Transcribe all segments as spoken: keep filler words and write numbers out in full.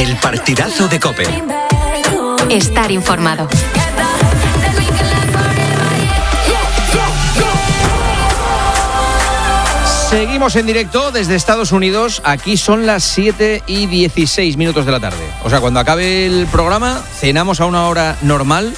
El partidazo de COPE. Estar informado. Seguimos en directo desde Estados Unidos. Aquí son las siete y dieciséis minutos de la tarde. O sea, cuando acabe el programa, cenamos a una hora normal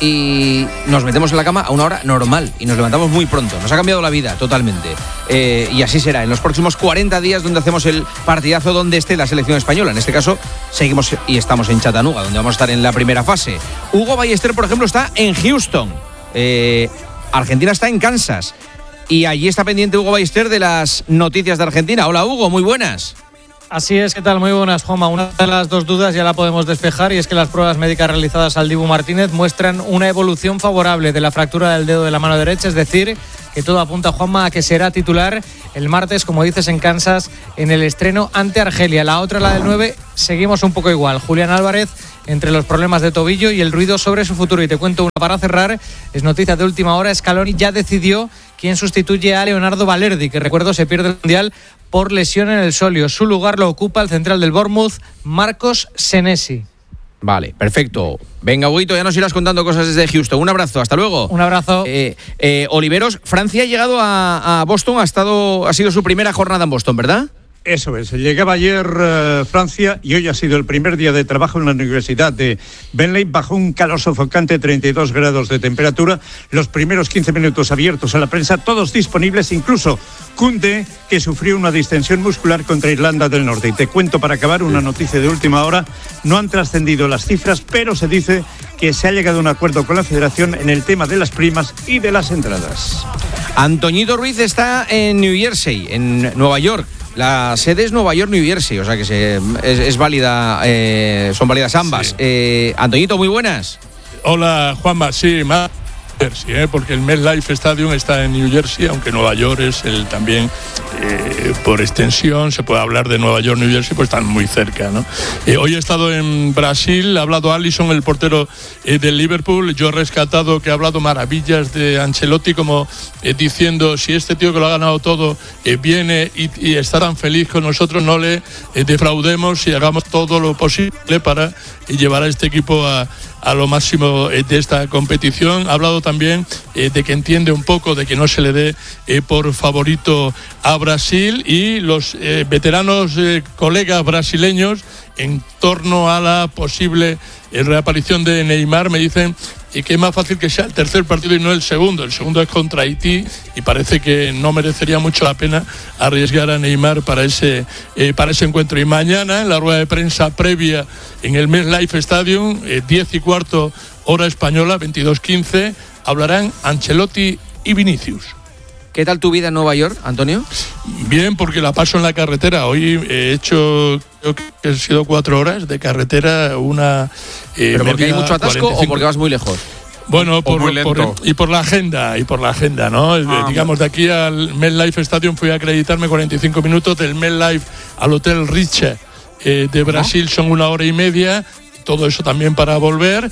y nos metemos en la cama a una hora normal y nos levantamos muy pronto. Nos ha cambiado la vida totalmente. Eh, y así será en los próximos cuarenta días, donde hacemos el partidazo donde esté la selección española. En este caso, seguimos y estamos en Chattanooga, donde vamos a estar en la primera fase. Hugo Ballester, por ejemplo, está en Houston. Eh, Argentina está en Kansas. Y allí está pendiente Hugo Ballester de las noticias de Argentina. Hola, Hugo, muy buenas. Así es, ¿qué tal? Muy buenas, Juanma. Una de las dos dudas ya la podemos despejar, y es que las pruebas médicas realizadas al Dibu Martínez muestran una evolución favorable de la fractura del dedo de la mano derecha, es decir, que todo apunta, Juanma, a que será titular el martes, como dices, en Kansas, en el estreno ante Argelia. La otra, la del nueve, seguimos un poco igual. Julián Álvarez, entre los problemas de tobillo y el ruido sobre su futuro. Y te cuento una para cerrar, es noticia de última hora, Scaloni ya decidió quién sustituye a Leonardo Balerdi, que, recuerdo, se pierde el Mundial por lesión en el sóleo. Su lugar lo ocupa el central del Bournemouth, Marcos Senesi. Vale, perfecto. Venga, Huguito, ya nos irás contando cosas desde Houston. Un abrazo, hasta luego. Un abrazo. Eh, eh, Oliveros, Francia ha llegado a, a Boston, ha, estado, ha sido su primera jornada en Boston, ¿verdad? Eso es, llegaba ayer uh, Francia y hoy ha sido el primer día de trabajo en la Universidad de Benley bajo un calor sofocante, treinta y dos grados de temperatura. Los primeros quince minutos abiertos a la prensa, todos disponibles, incluso Koundé, que sufrió una distensión muscular contra Irlanda del Norte. Y te cuento para acabar una noticia de última hora. No han trascendido las cifras, pero se dice que se ha llegado a un acuerdo con la Federación en el tema de las primas y de las entradas. Antoñito Ruiz está en New Jersey, en Nueva York. La sede es Nueva York, New Jersey, o sea que se, es, es válida, eh, son válidas ambas. Sí. Eh, Antoñito, muy buenas. Hola, Juanma, sí, más Jersey, ¿eh? Porque el MetLife Stadium está en New Jersey, aunque Nueva York es el también, eh, por extensión, se puede hablar de Nueva York, New Jersey, pues están muy cerca, ¿no? Eh, hoy he estado en Brasil, ha hablado Alisson, el portero eh, del Liverpool. Yo he rescatado que ha hablado maravillas de Ancelotti, como eh, diciendo, si este tío que lo ha ganado todo eh, viene y, y está tan feliz con nosotros, no le eh, defraudemos y hagamos todo lo posible para eh, llevar a este equipo a, a lo máximo eh, de esta competición. Ha hablado también eh, de que entiende un poco de que no se le dé eh, por favorito a Brasil, y los eh, veteranos eh, colegas brasileños, en torno a la posible eh, reaparición de Neymar, me dicen y que es más fácil que sea el tercer partido y no el segundo. El segundo es contra Haití y parece que no merecería mucho la pena arriesgar a Neymar para ese, eh, para ese encuentro. Y mañana, en la rueda de prensa previa en el MetLife Stadium, eh, diez y cuarto hora española, veintidós quince, hablarán Ancelotti y Vinicius. ¿Qué tal tu vida en Nueva York, Antonio? Bien, porque la paso en la carretera. Hoy he hecho, creo que han sido cuatro horas de carretera, una... Eh, ¿Pero porque hay mucho atasco cuarenta y cinco. O porque vas muy lejos? Bueno, por, por, y por la agenda, y por la agenda, ¿no? Ah, Digamos, de aquí al MetLife Stadium fui a acreditarme cuarenta y cinco minutos, del MetLife al Hotel Ritz eh, de Brasil ¿no? Son una hora y media, todo eso también para volver,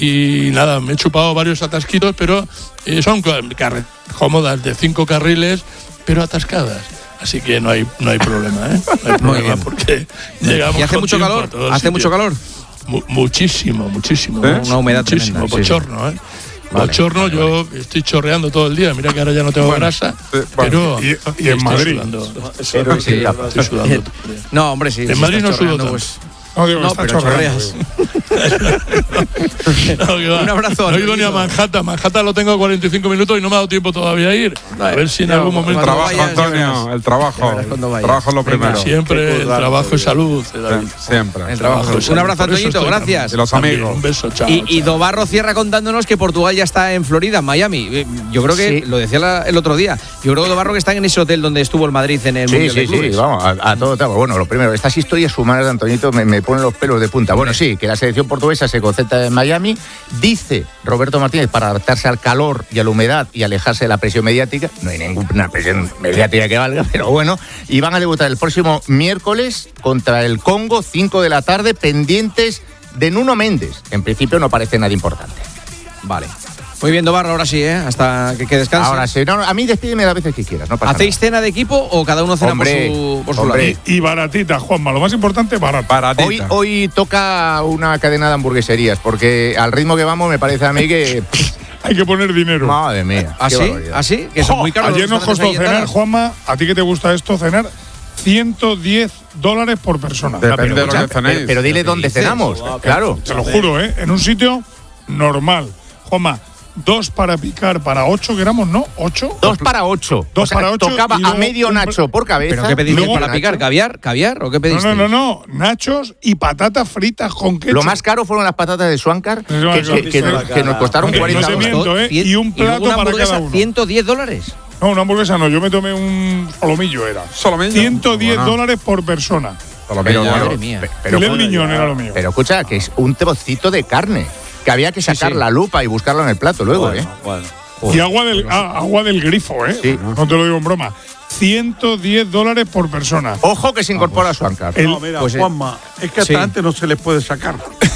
y nada, me he chupado varios atasquitos, pero eh, son carreteras cómodas de cinco carriles, pero atascadas. Así que no hay no hay problema, ¿eh? No hay problema porque llegamos. ¿Y hace mucho calor? ¿Hace sitios. mucho calor? M- muchísimo, muchísimo. ¿Eh? Una humedad muchísimo, tremenda. Bochorno, ¿eh? Vale, Bochorno, vale, yo vale. estoy chorreando todo el día. Mira que ahora ya no tengo bueno, grasa, eh, bueno, pero y, y en Madrid. Sudando, sí, estoy sí, sudando. No, hombre, sí. En Madrid no sudo tanto. Pues, No, digo, no, está pero chorreas. no, un abrazo. No he ido ni a Manhattan. Manhattan lo tengo a cuarenta y cinco minutos y no me ha dado tiempo todavía a ir. A ver si en no, algún momento. El trabajo, vayas, Antonio, el trabajo. El trabajo es lo primero. Venga, siempre el trabajo es salud. David. Siempre. El trabajo. Un salud. Abrazo, Antoñito, gracias. Y los amigos. Un beso, chao. Y, y Dobarro cierra contándonos que Portugal ya está en Florida, en Miami. Yo creo que, sí. lo decía la, el otro día, yo creo que Dobarro que está en ese hotel donde estuvo el Madrid en el sí, Mundial sí, de Clubes. Sí, vamos, a, a todo trago. Bueno, lo primero, estas historias humanas de Antoñito me, me ponen los pelos de punta. Bueno, sí, que la selección portuguesa se concentra en Miami, dice Roberto Martínez, para adaptarse al calor y a la humedad y alejarse de la presión mediática. No hay ninguna presión mediática que valga, pero bueno. Y van a debutar el próximo miércoles contra el Congo, cinco de la tarde, pendientes de Nuno Méndez. En principio no parece nada importante. Vale. Muy bien, Dobarro, ahora sí, ¿eh? Hasta que, que descanse. Ahora sí. No, no, a mí despídeme las veces que quieras, no pasa ¿Hacéis nada. cena de equipo o cada uno cena Hombre, por su, por su hombre. lado? Y, y baratita, Juanma. Lo más importante, barata. Baratita. Hoy, hoy toca una cadena de hamburgueserías, porque al ritmo que vamos me parece a mí que... Hay que poner dinero. Madre mía. ¿Ah, qué sí? barbaridad. ¿Ah, sí? Que son Jo, muy caros. Ayer los nos costó restaurantes ahí en cenar, Dallas. Juanma, a ti que te gusta esto, cenar ciento diez dólares por persona. Depende de lo que Pero, cenéis. pero dile dónde cenamos, claro. Te lo juro, ¿eh? En un sitio normal. Juanma, dos para picar para ocho gramos, ¿no? ¿Ocho? Dos para ocho. Dos O sea, para ocho Tocaba y a luego medio un- nacho por cabeza. ¿Pero qué pedís Luego- para picar? ¿Caviar? ¿Caviar o qué No, pedís? no, no, no. Nachos y patatas fritas con ketchup. Lo más caro fueron las patatas de Swankar, que, Swankar, que- que sí. nos, que nos costaron Hombre, cuarenta no te dólares. miento, ¿eh? Y un plato una para hamburguesa, cada uno. ciento diez dólares. No, una hamburguesa no. Yo me tomé un solomillo, era. Solomillo. ciento diez Bueno. dólares por persona. Solomillo. Pero, Madre mía. pe- pero, Filet miñón era lo mío. pero escucha, que es un trocito de carne, que había que sacar sí. la lupa y buscarlo en el plato luego, ¿eh? Y agua del, ah, agua del grifo, ¿eh? Sí. No te lo digo en broma. ciento diez dólares por persona. Ojo que se incorpora Swankar. El- No, mira, pues, eh, Juanma, es que a sí. esta gente no se les puede sacar.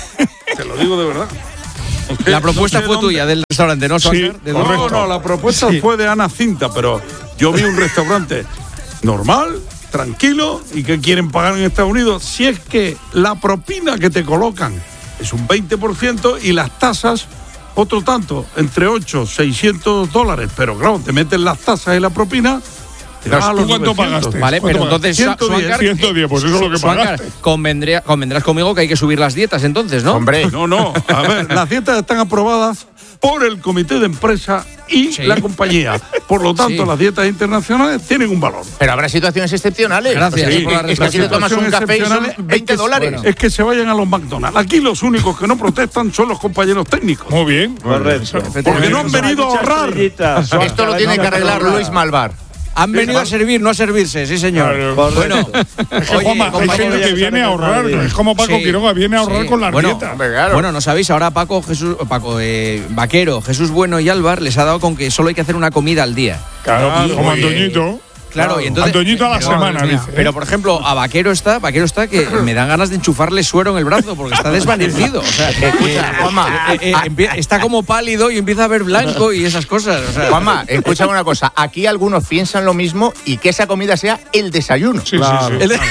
Te lo digo de verdad. Es que La propuesta no sé fue dónde- tuya del restaurante, ¿no, Sí, Swankar? ¿De No, dónde? no, no, la propuesta Sí. fue de Ana Cinta, pero yo vi un restaurante normal, tranquilo, y que quieren pagar en Estados Unidos. Si es que la propina que te colocan es un veinte por ciento y las tasas otro tanto, entre ocho, seiscientos dólares. Pero claro, te meten las tasas y la propina. te vas a ¿Tú los cuánto novecientos. pagaste? Vale, ¿Cuánto pero entonces, ciento diez, Swankar, ciento diez, pues eso es lo que Swankar, pagaste. convendría- convendrás conmigo que hay que subir las dietas entonces, ¿no? Hombre, No, no, a ver, las dietas están aprobadas por el comité de empresa y Sí. la compañía. Por lo tanto, Sí. las dietas internacionales tienen un valor. pero habrá situaciones excepcionales. Gracias Pues, por la es que aquí te tomas un Situaciones café y son excepcionales, veinte es que- dólares. bueno, es que se vayan a los McDonald's. Aquí los únicos que no protestan son los compañeros técnicos. Muy bien. Correcto. Porque no han venido a ahorrar. Esto lo tiene que arreglar Luis Malvar. Han venido a servir, no a servirse, sí, señor. Claro. Bueno, Es que, oye, Juanma, hay compañeros, gente que viene a ahorrar. Es como Paco Sí, Quiroga, viene a ahorrar sí. con las Bueno, dietas. hombre, claro. Bueno, no sabéis, ahora Paco, Jesús, Paco, eh, Vaquero, Jesús Bueno y Álvar les ha dado con que solo hay que hacer una comida al día. Claro, Claro, como oye. Antoñito. Claro, y entonces. Antoñito a la pero, semana, mira, dice. ¿eh? Pero, por ejemplo, a Vaquero está, Vaquero está que me dan ganas de enchufarle suero en el brazo porque está desvanecido. O sea, Escucha, eh, Juanma. eh, eh, empie- está como pálido y empieza a ver blanco y esas cosas. O sea, Juanma, escúchame una cosa. Aquí algunos piensan lo mismo y que esa comida sea el desayuno. Sí, Claro. sí, sí. el-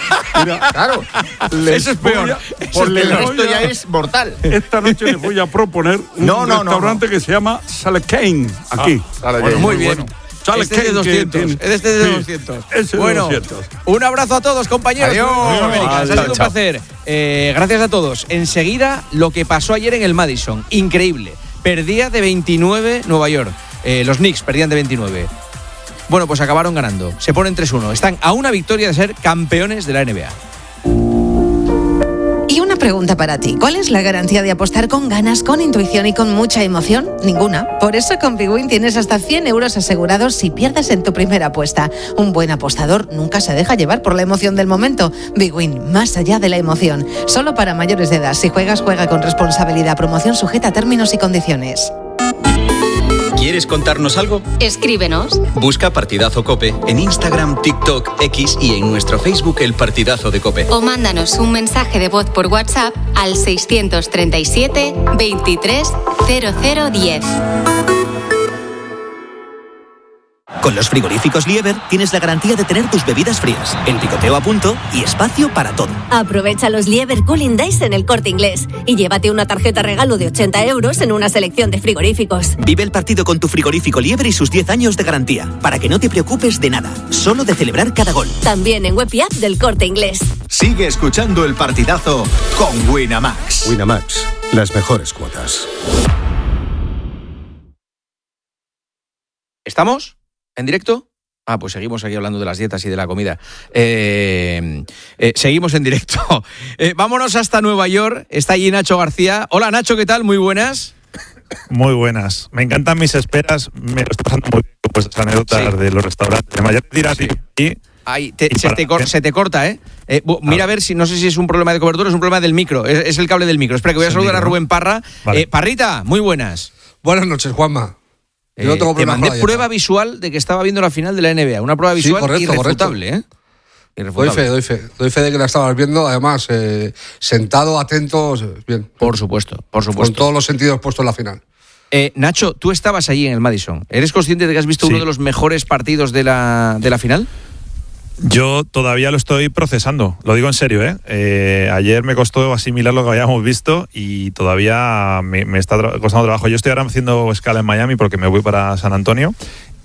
Claro. eso es peor. Porque el les resto voy a- ya es mortal. Esta noche les voy a proponer un No, no, no, restaurante que se llama Salekane, aquí. Bueno, Muy bien. bueno. Sale Este es de que- doscientos. que- Este es de sí, doscientos. ese es de Bueno, doscientos. un abrazo a todos, compañeros. Adiós. Adiós, América. Ha sido Chao, un chao. placer. Eh, gracias a todos. Enseguida, lo que pasó ayer en el Madison. Increíble. Perdía de veintinueve Nueva York. Eh, los Knicks perdían de veintinueve. Bueno, pues acabaron ganando. Se ponen tres uno. Están a una victoria de ser campeones de la N B A. Y una pregunta para ti. ¿Cuál es la garantía de apostar con ganas, con intuición y con mucha emoción? Ninguna. Por eso con Bwin tienes hasta cien euros asegurados si pierdes en tu primera apuesta. Un buen apostador nunca se deja llevar por la emoción del momento. Bwin, más allá de la emoción. Solo para mayores de edad. Si juegas, juega con responsabilidad. Promoción sujeta a términos y condiciones. ¿Quieres contarnos algo? Escríbenos. Busca Partidazo Cope en Instagram, TikTok, X y en nuestro Facebook El Partidazo de Cope. O mándanos un mensaje de voz por WhatsApp al seiscientos treinta y siete, veintitrés, cero cero diez. Con los frigoríficos Lieber tienes la garantía de tener tus bebidas frías, el picoteo a punto y espacio para todo. Aprovecha los Lieber Cooling Days en el Corte Inglés y llévate una tarjeta regalo de ochenta euros en una selección de frigoríficos. Vive el partido con tu frigorífico Lieber y sus diez años de garantía, para que no te preocupes de nada, solo de celebrar cada gol. También en web y app del Corte Inglés. Sigue escuchando El Partidazo con Winamax. Winamax, las mejores cuotas. ¿Estamos? ¿En directo? Ah, pues seguimos aquí hablando de las dietas y de la comida. Eh, eh, seguimos en directo. Eh, vámonos hasta Nueva York. Está allí Nacho García. Hola, Nacho, ¿qué tal? Muy buenas. Muy buenas. Me encantan mis esperas. Me lo estoy pasando muy bien con vuestras anécdotas Sí. de los restaurantes de Miami. Dirás, Sí. y Ay, te- Y se, para- te cor- se te corta, ¿eh? Eh, bu- mira a ver si, no sé si es un problema de cobertura o es un problema del micro. Es, es el cable del micro. Espera, que voy a Es el saludar a micro, ¿no? Rubén Parra. Vale. Eh, Parrita, muy buenas. Buenas noches, Juanma. Yo no Eh, tengo te problema mandé con la dieta. prueba visual de que estaba viendo la final de la N B A. Una prueba Sí, visual correcto, irrefutable, ¿eh? Doy Irrefutable. fe, doy fe. Doy fe de que la estabas viendo, además, eh, sentado, atento, bien. Por supuesto, por Con supuesto. todos los sentidos puestos en la final. Eh, Nacho, tú estabas allí en el Madison. ¿Eres consciente de que has visto Sí. uno de los mejores partidos de la, de la final? Yo todavía lo estoy procesando, lo digo en serio, ¿eh? Eh, ayer me costó asimilar lo que habíamos visto y todavía me, me está tra- costando trabajo. Yo estoy ahora haciendo escala en Miami porque me voy para San Antonio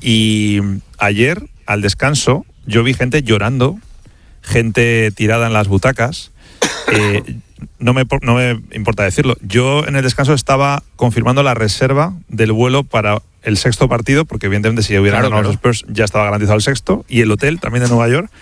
y ayer, al descanso, yo vi gente llorando, gente tirada en las butacas. Eh, no, me, no me importa decirlo. Yo en el descanso estaba confirmando la reserva del vuelo para el sexto partido, porque evidentemente si hubieran Claro, ganado claro. los Spurs ya estaba garantizado el sexto, y el hotel también de Nueva York.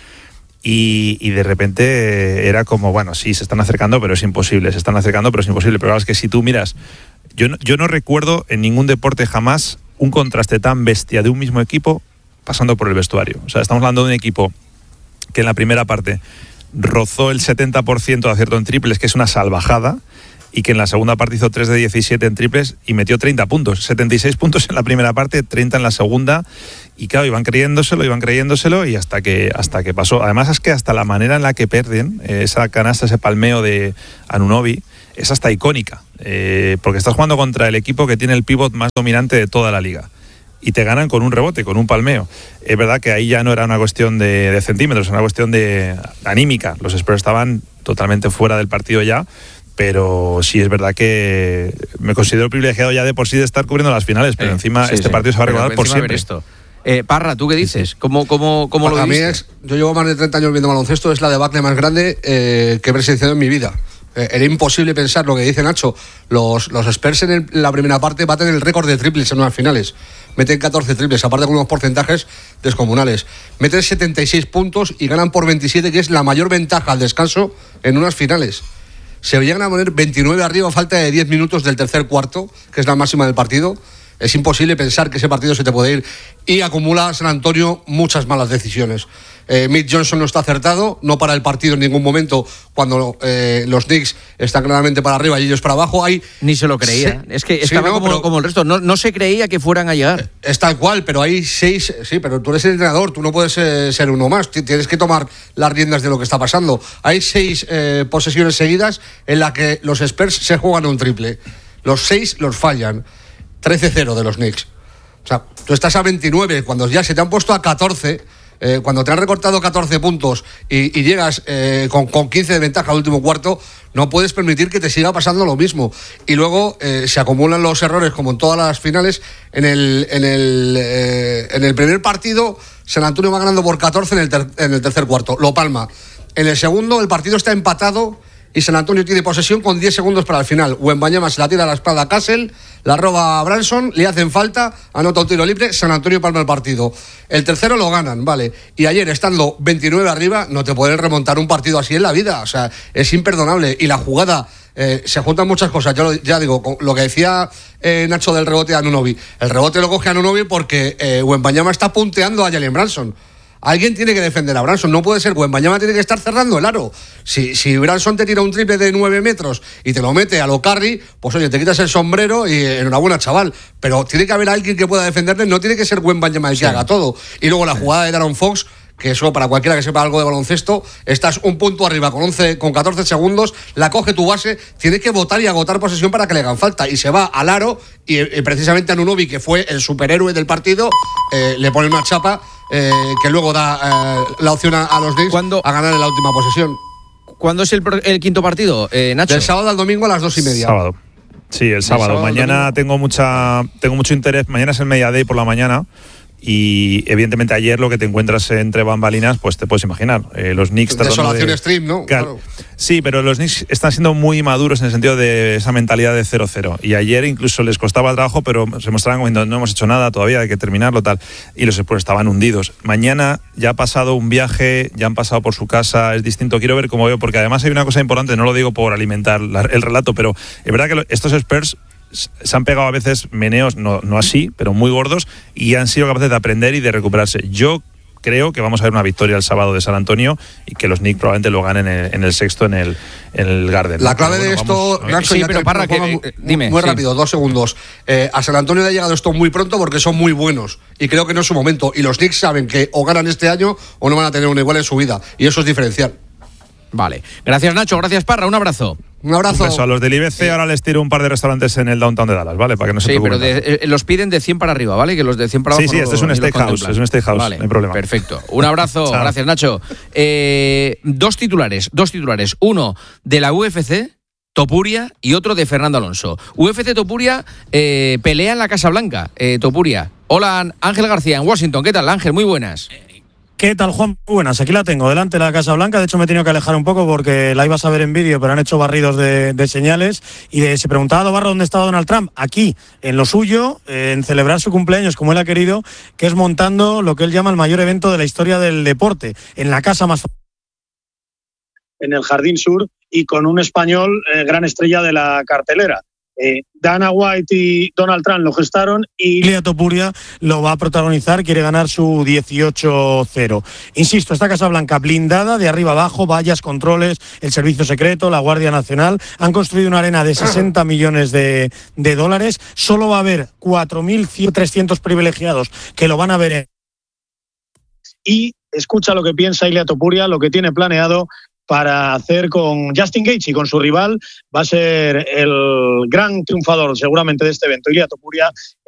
Y, y de repente eh, era como, bueno, sí, se están acercando, pero es imposible, se están acercando, pero es imposible. Pero claro, es que si tú miras, yo no, yo no recuerdo en ningún deporte jamás un contraste tan bestia de un mismo equipo pasando por el vestuario. O sea, estamos hablando de un equipo que en la primera parte rozó el setenta por ciento de acierto en triples, que es una salvajada, y que en la segunda parte hizo tres de diecisiete en triples y metió treinta puntos, setenta y seis puntos en la primera parte, treinta en la segunda, y claro, iban creyéndoselo, iban creyéndoselo y hasta que, hasta que pasó. Además es que hasta la manera en la que pierden, eh, esa canasta, ese palmeo de Anunoby, es hasta icónica, eh, porque estás jugando contra el equipo que tiene el pívot más dominante de toda la liga. Y te ganan con un rebote, con un palmeo. Es verdad que ahí ya no era una cuestión de, de centímetros, era una cuestión de anímica. Los Spurs estaban totalmente fuera del partido ya, pero sí es verdad que me considero privilegiado ya de por sí de estar cubriendo las finales, pero Eh, encima sí, este sí. partido se va a Pero recordar por encima ver siempre. esto. Eh, Parra, ¿tú qué dices? ¿Cómo, cómo, cómo lo Para mí viste? es, yo llevo más de treinta años viendo baloncesto, es la debacle más grande eh, que he presenciado en mi vida. Eh, era imposible pensar lo que dice Nacho. Los, los Spurs en, el- en la primera parte baten el récord de triples en unas finales. Meten catorce triples, aparte con unos porcentajes descomunales. Meten setenta y seis puntos y ganan por veintisiete, que es la mayor ventaja al descanso en unas finales. Se llegan a poner veintinueve arriba a falta de diez minutos del tercer cuarto, que es la máxima del partido. Es imposible pensar que ese partido se te puede ir. Y acumula San Antonio muchas malas decisiones. Eh, Mitch Johnson no está acertado, no para el partido en ningún momento cuando eh, los Knicks están claramente para arriba y ellos para abajo. Hay Ni se lo creía. Sí, es que sí, estaba no, como, pero- como el resto. No, no se creía que fueran a llegar. Es tal cual, pero hay seis. Sí, pero tú eres el entrenador, tú no puedes eh, ser uno más. T- Tienes que tomar las riendas de lo que está pasando. Hay seis eh, posesiones seguidas en las que los Spurs se juegan un triple. Los seis los fallan. trece cero de los Knicks. O sea, tú estás a veintinueve, cuando ya se te han puesto a catorce, eh, cuando te han recortado catorce puntos y, y llegas eh, con, con quince de ventaja al último cuarto, no puedes permitir que te siga pasando lo mismo. Y luego eh, se acumulan los errores, como en todas las finales. En el, en el, eh, en el primer partido, San Antonio va ganando por catorce en el, ter- en el tercer cuarto, lo palma. En el segundo, el partido está empatado y San Antonio tiene posesión con diez segundos para el final. Wembanyama se la tira a la espalda a Castle, la roba a Branson, le hacen falta, anota un tiro libre, San Antonio palma el partido. El tercero lo ganan, vale. Y ayer, estando veintinueve arriba, no te pueden remontar un partido así en la vida. O sea, es imperdonable. Y la jugada, eh, se juntan muchas cosas. Yo lo, ya digo, con lo que decía eh, Nacho del rebote a Anunoby. El rebote lo coge a Anunoby porque eh, Wembanyama está punteando a Jalen Branson. Alguien tiene que defender a Branson, no puede ser Wembanyama, tiene que estar cerrando el aro. Si, si Branson te tira un triple de nueve metros y te lo mete a lo Curry, pues oye, te quitas el sombrero y eh, enhorabuena, chaval. Pero tiene que haber alguien que pueda defenderle, no tiene que ser Wembanyama el que Sí. haga todo. Y luego la jugada de Darren Fox, que eso para cualquiera que sepa algo de baloncesto, estás un punto arriba con once, con catorce segundos, la coge tu base, tiene que botar y agotar posesión para que le hagan falta, y se va al aro y, y precisamente a Anunoby, que fue el superhéroe del partido, eh, le pone una chapa eh, que luego da eh, la opción a, a los Knicks a ganar en la última posesión. ¿Cuándo es el, pro- el quinto partido, eh, Nacho? Del sábado al domingo a las dos y media. Sábado. Sí, el sábado. sábado al Mañana domingo. tengo mucha, tengo mucho interés. Mañana es el Media Day por la mañana. Y evidentemente ayer lo que te encuentras entre bambalinas, pues te puedes imaginar. Eh, los Knicks tratando Desolación de- stream, ¿no? Claro. Sí, pero los Knicks están siendo muy maduros en el sentido de esa mentalidad de cero cero. Y ayer incluso les costaba trabajo, pero se mostraban como diciendo, no hemos hecho nada todavía, hay que terminarlo, tal. Y los Spurs estaban hundidos. Mañana ya ha pasado un viaje, ya han pasado por su casa, es distinto. Quiero ver cómo veo, porque además hay una cosa importante, no lo digo por alimentar la- el relato, pero es verdad que lo- estos Spurs se han pegado a veces meneos, no, no así, pero muy gordos, y han sido capaces de aprender y de recuperarse. Yo creo que vamos a ver una victoria el sábado de San Antonio y que los Knicks probablemente lo ganen en el, en el sexto en el, en el Garden. La clave Pero de bueno, esto, vamos a ver. Nacho, Sí, ya pero te- Parra, te pongo que- muy, eh, dime, muy sí. rápido, dos segundos. Eh, a San Antonio le ha llegado esto muy pronto porque son muy buenos y creo que no es su momento. Y los Knicks saben que o ganan este año o no van a tener un igual en su vida, y eso es diferencial. Vale. Gracias, Nacho. Gracias, Parra. Un abrazo. Un abrazo. Un beso a los del I B C, sí. Ahora les tiro un par de restaurantes en el downtown de Dallas, ¿vale? Para que no se Sí, preocupen. pero de, eh, los piden de cien para arriba, ¿vale? Que los de cien para abajo. Sí, sí, no, este es un steakhouse, es un steakhouse, vale, no hay problema. Perfecto. Un abrazo, gracias Nacho. Eh, dos titulares, dos titulares. Uno de la U F C, Topuria, y otro de Fernando Alonso. U F C Topuria eh, pelea en la Casa Blanca. Eh, Topuria. Hola, Ángel García en Washington. ¿Qué tal, Ángel? Muy buenas. ¿Qué tal, Juan? Muy buenas, aquí la tengo, delante de la Casa Blanca. De hecho, me he tenido que alejar un poco porque la ibas a ver en vídeo, pero han hecho barridos de, de señales. Y de, se preguntaba Dobarro dónde estaba Donald Trump. Aquí, en lo suyo, eh, en celebrar su cumpleaños como él ha querido, que es montando lo que él llama el mayor evento de la historia del deporte, en la casa más... en el Jardín Sur, y con un español eh, gran estrella de la cartelera. Eh, Dana White y Donald Trump lo gestaron y Ilia Topuria lo va a protagonizar, quiere ganar su dieciocho cero. Insisto, esta Casa Blanca blindada de arriba abajo, vallas, controles, el Servicio Secreto, la Guardia Nacional. Han construido una arena de sesenta millones de, de dólares. Solo va a haber cuatro mil trescientos privilegiados que lo van a ver en... Y escucha lo que piensa Ilia Topuria, lo que tiene planeado para hacer con Justin Gaethje y con su rival. Va a ser el gran triunfador seguramente de este evento, Ilia Topuria.